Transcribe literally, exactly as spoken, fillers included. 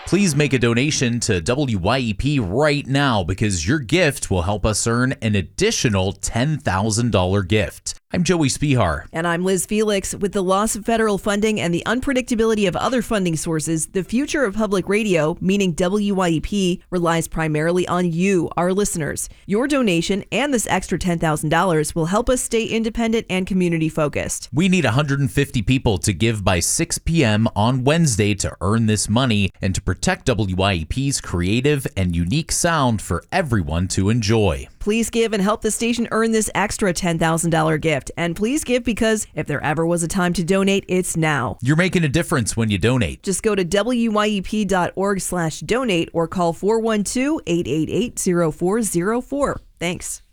Please make a donation to W Y E P right now because your gift will help us earn an additional ten thousand dollars gift. I'm Joey Spihar. And I'm Liz Felix. With the loss of federal funding and the unpredictability of other funding sources, the future of public radio, meaning W Y E P, relies primarily on you, our listeners. Your donation and this extra ten thousand dollars will help us stay independent and community focused. We need one hundred fifty people to give by six p.m. on Wednesday to earn this money and to protect W Y E P's creative and unique sound for everyone to enjoy. Please give and help the station earn this extra ten thousand dollars gift. And please give because if there ever was a time to donate, it's now. You're making a difference when you donate. Just go to W Y E P dot org slash donate or call four one two, eight eight eight, zero four zero four. Thanks.